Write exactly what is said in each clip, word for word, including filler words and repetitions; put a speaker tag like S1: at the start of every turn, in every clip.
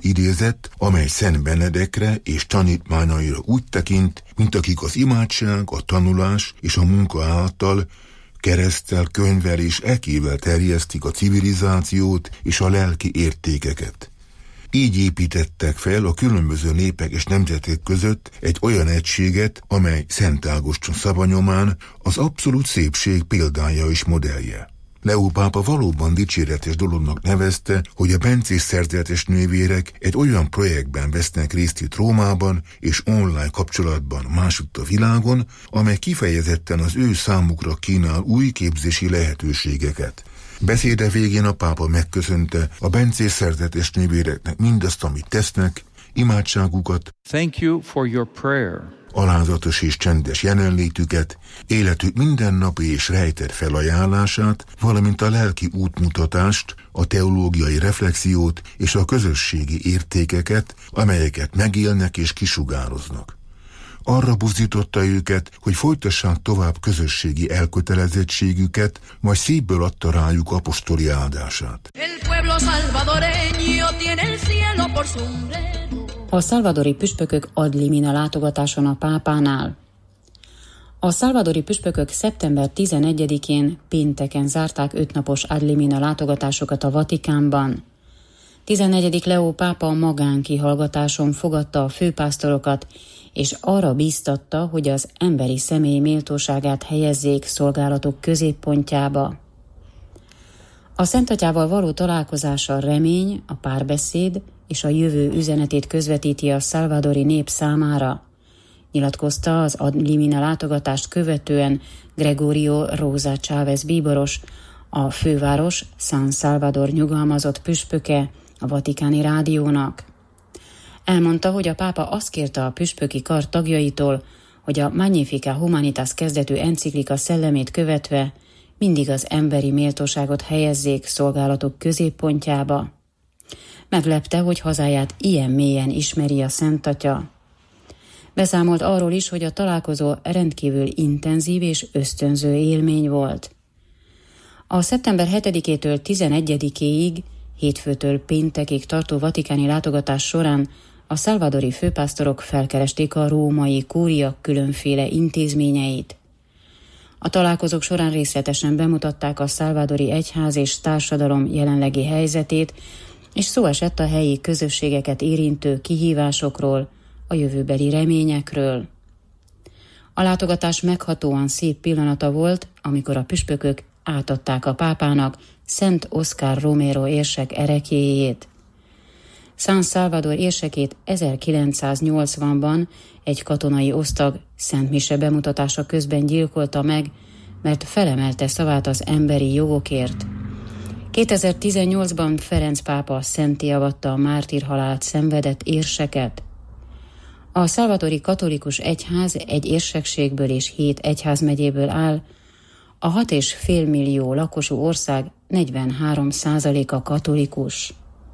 S1: idézett, amely Szent Benedekre és tanítmányaira úgy tekint, mint akik az imádság, a tanulás és a munka által kereszttel, könyvvel és ekével terjesztik a civilizációt és a lelki értékeket. Így építettek fel a különböző népek és nemzetek között egy olyan egységet, amely Szent Ágoston szavanyomán az abszolút szépség példája és modellje. Leó pápa valóban dicséretes dolognak nevezte, hogy a bencés szerzetes nővérek egy olyan projektben vesznek részt itt Rómában és online kapcsolatban másutt a világon, amely kifejezetten az ő számukra kínál új képzési lehetőségeket. Beszéde végén a pápa megköszönte a bencés szerzetes nővéreknek mindazt, amit tesznek, imádságukat,
S2: Thank you for your prayer.
S1: alázatos és csendes jelenlétüket, életük mindennapi és rejtett felajánlását, valamint a lelki útmutatást, a teológiai reflexiót és a közösségi értékeket, amelyeket megélnek és kisugároznak. Arra buzdította őket, hogy folytassák tovább közösségi elkötelezettségüket, majd szívből adta rájuk apostoli áldását.
S3: A szalvadori püspökök ad limina látogatáson a pápánál. A szalvadori püspökök szeptember tizenegyedikén pénteken zárták ötnapos ad limina látogatásokat a Vatikánban. tizennegyedik Leó pápa a magánkihallgatáson fogadta a főpásztorokat, és arra bíztatta, hogy az emberi személy méltóságát helyezzék szolgálatok középpontjába. A Szent Atyával való találkozása a remény, a párbeszéd és a jövő üzenetét közvetíti a szalvadori nép számára, nyilatkozta az ad limina látogatást követően Gregorio Rosa Chávez bíboros, a főváros San Salvador nyugalmazott püspöke a Vatikáni Rádiónak. Elmondta, hogy a pápa azt kérte a püspöki kar tagjaitól, hogy a Magnificat Humanitas kezdetű enciklika szellemét követve mindig az emberi méltóságot helyezzék szolgálatok középpontjába. Meglepte, hogy hazáját ilyen mélyen ismeri a Szent Atya. Beszámolt arról is, hogy a találkozó rendkívül intenzív és ösztönző élmény volt. A szeptember hetedikétől tizenegyedikéig, hétfőtől péntekig tartó vatikáni látogatás során a szalvadori főpásztorok felkeresték a római kúria különféle intézményeit. A találkozók során részletesen bemutatták a szalvadori egyház és társadalom jelenlegi helyzetét, és szó esett a helyi közösségeket érintő kihívásokról, a jövőbeli reményekről. A látogatás meghatóan szép pillanata volt, amikor a püspökök átadták a pápának Szent Oscar Romero érsek ereklyéjét. San Salvador érsekét ezerkilencszáznyolcvanban egy katonai osztag szent mise bemutatása közben gyilkolta meg, mert felemelte szavát az emberi jogokért. kétezer-tizennyolcban Ferenc pápa szentté avatta a mártírhalált szenvedett érseket. A szalvadori katolikus egyház egy érsekségből és hét egyházmegyéből áll, a hat és fél millió lakosú ország negyvenhárom százaléka katolikus.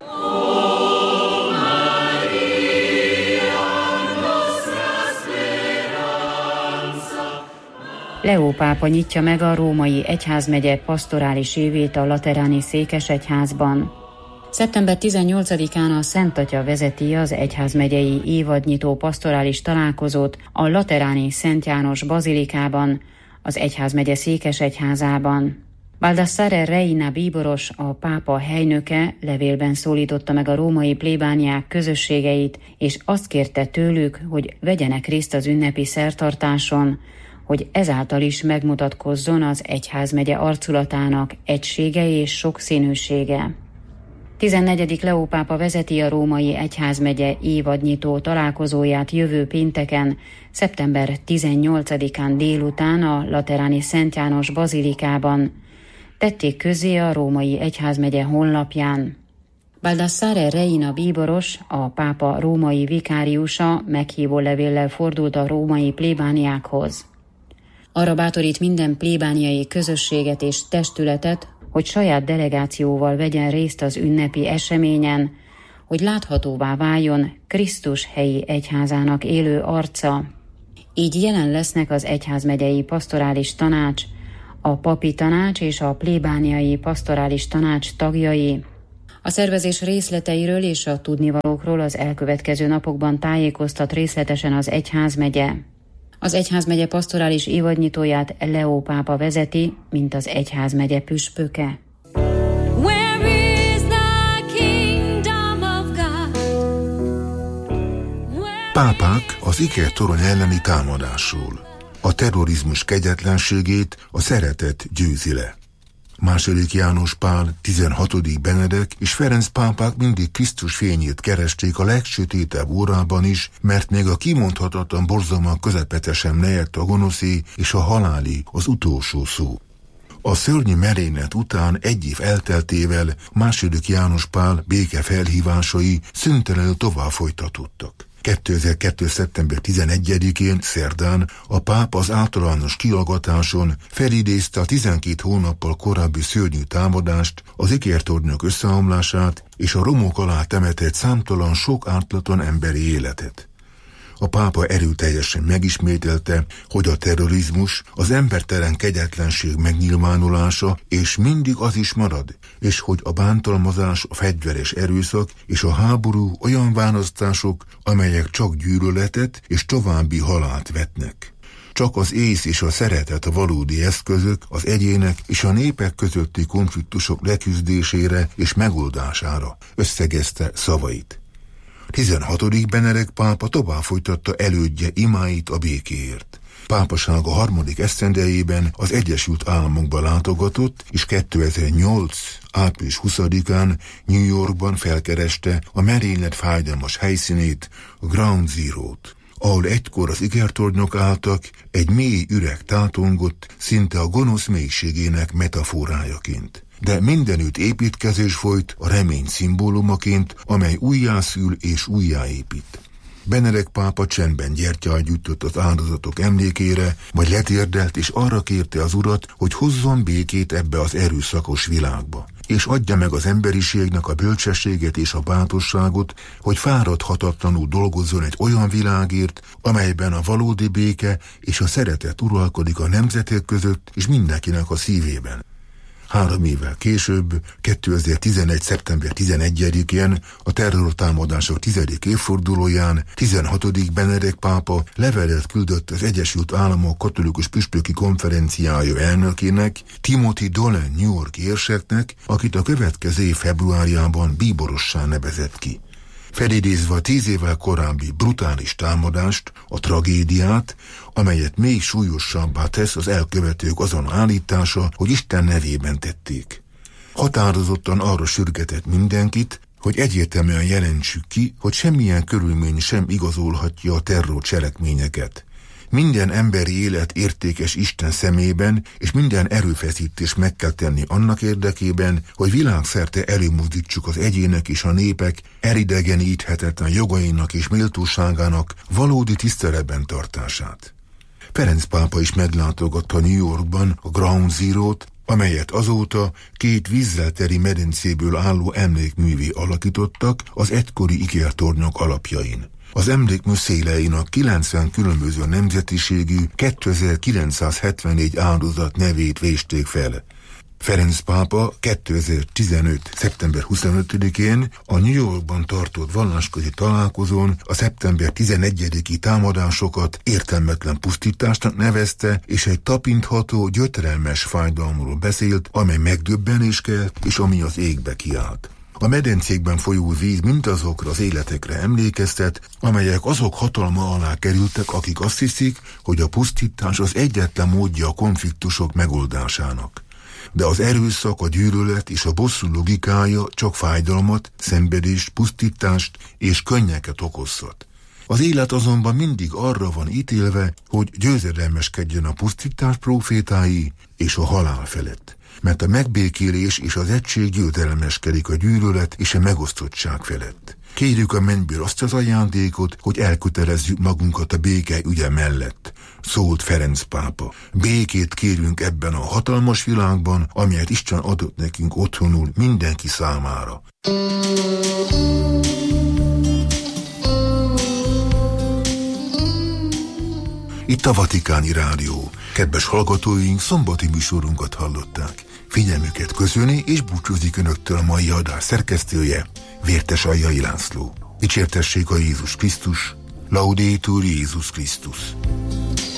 S3: Leó pápa nyitja meg a római egyházmegye pasztorális évét a lateráni székesegyházban. szeptember tizennyolcadikán a Szent Atya vezeti az egyházmegyei évadnyitó pasztorális találkozót a lateráni Szent János bazilikában, az egyházmegye székesegyházában. Baldassare Reina bíboros, a pápa helynöke levélben szólította meg a római plébániák közösségeit, és azt kérte tőlük, hogy vegyenek részt az ünnepi szertartáson, hogy ezáltal is megmutatkozzon az egyházmegye arculatának egysége és sokszínűsége. tizennegyedik Leó pápa vezeti a római egyházmegye évadnyitó találkozóját jövő pénteken, szeptember tizennyolcadikán délután a lateráni Szent János bazilikában. Tették közzé a római egyházmegye honlapján. Baldassare Reina bíboros, a pápa római vikáriusa meghívó levéllel fordult a római plébániákhoz. Arra bátorít minden plébániai közösséget és testületet, hogy saját delegációval vegyen részt az ünnepi eseményen, hogy láthatóvá váljon Krisztus helyi egyházának élő arca. Így jelen lesznek az egyházmegyei pastorális tanács, a papi tanács és a plébániai pastorális tanács tagjai. A szervezés részleteiről és a tudnivalókról az elkövetkező napokban tájékoztat részletesen az egyházmegye. Az egyházmegye pastorális évadnyitóját Leo pápa vezeti, mint az egyházmegye püspöke.
S1: Pápák az ikertorony elleni támadásról. A terrorizmus kegyetlenségét a szeretet győzi le. Második János Pál, tizenhatodik Benedek és Ferenc pápák mindig Krisztus fényét keresték a legsötétebb órában is, mert még a kimondhatatlan borzalmak közepete sem lejött a gonoszé és a haláli, az utolsó szó. A szörnyű merénylet után egy év elteltével második János Pál béke felhívásai szüntelenül tovább folytatódtak. kétezer-kettő. szeptember tizenegyedikén, szerdán a pápa az általános kihallgatáson felidézte a tizenkét hónappal korábbi szörnyű támadást, az ikertornyok összeomlását és a romok alá temetett számtalan sok ártatlan emberi életet. A pápa erőteljesen megismételte, hogy a terrorizmus az embertelen kegyetlenség megnyilvánulása, és mindig az is marad, és hogy a bántalmazás, a fegyveres erőszak és a háború olyan választások, amelyek csak gyűlöletet és további halált vetnek. Csak az ész és a szeretet a valódi eszközök az egyének és a népek közötti konfliktusok leküzdésére és megoldására, összegezte szavait. tizenhatodik Benedek pápa tovább folytatta elődje imáit a békéért. Pápasága harmadik esztendejében az Egyesült Államokba látogatott, és kétezer-nyolc. április huszadikán New Yorkban felkereste a merénylet fájdalmas helyszínét, a Ground Zero-t, ahol egykor az ikertornyok álltak, egy mély üreg tátongott, szinte a gonosz mélységének metaforájaként. De mindenütt építkezés folyt a remény szimbólumaként, amely újjászül és újjáépít. Benedek pápa csendben gyertyát gyújtott az áldozatok emlékére, majd letérdelt és arra kérte az Urat, hogy hozzon békét ebbe az erőszakos világba, és adja meg az emberiségnek a bölcsességet és a bátorságot, hogy fáradhatatlanul dolgozzon egy olyan világért, amelyben a valódi béke és a szeretet uralkodik a nemzetek között és mindenkinek a szívében. Három évvel később, kétezer-tizenegy. szeptember tizenegyedikén, a terrortámadások tizedik évfordulóján tizenhatodik Benedek pápa levelet küldött az Egyesült Államok Katolikus Püspöki Konferenciája elnökének, Timothy Dolan New York érseknek, akit a következő év februárjában bíborossá nevezett ki. Felidézve a tíz évvel korábbi brutális támadást, a tragédiát, amelyet még súlyosabbá tesz az elkövetők azon állítása, hogy Isten nevében tették. Határozottan arra sürgetett mindenkit, hogy egyértelműen jelentsük ki, hogy semmilyen körülmény sem igazolhatja a terror cselekményeket. Minden emberi élet értékes Isten szemében, és minden erőfeszítés meg kell tenni annak érdekében, hogy világszerte előmozdítsuk az egyének és a népek elidegeníthetetlen jogainak és méltóságának valódi tiszteletben tartását. Ferenc pápa is meglátogatta New Yorkban a Ground Zero-t, amelyet azóta két vízzel teli medencéből álló emlékművé alakítottak az egykori ikertornyok alapjain. Az emlékmű széleinak kilencven különböző nemzetiségű kétezer-kilencszázhetvennégy áldozat nevét vésték fel. Ferenc pápa kétezer-tizenöt. szeptember huszonötödikén a New Yorkban tartott vallásközi találkozón a szeptember tizenegyediki támadásokat értelmetlen pusztításnak nevezte, és egy tapintható, gyötrelmes fájdalomról beszélt, amely megdöbbenés kelt, és ami az égbe kiállt. A medencékben folyó víz mindazokra az életekre emlékeztet, amelyek azok hatalma alá kerültek, akik azt hiszik, hogy a pusztítás az egyetlen módja a konfliktusok megoldásának. De az erőszak, a gyűlölet és a bosszú logikája csak fájdalmat, szenvedést, pusztítást és könnyeket okozhat. Az élet azonban mindig arra van ítélve, hogy győzedelmeskedjen a pusztítás prófétái és a halál felett. Mert a megbékélés és az egység győzedelmeskedik a gyűlölet és a megosztottság felett. Kérjük a mennyből azt az ajándékot, hogy elkötelezzük magunkat a béke ügye mellett, szólt Ferenc pápa. Békét kérünk ebben a hatalmas világban, amelyet Isten adott nekünk otthonul mindenki számára. Itt a Vatikáni Rádió. Kedves hallgatóink, szombati műsorunkat hallották. Figyelmüket köszöni és búcsúzik önöktől a mai adás szerkesztője, Vértes Aljai László. Dicsértessék a Jézus Krisztus, Laudetur Jézus Krisztus.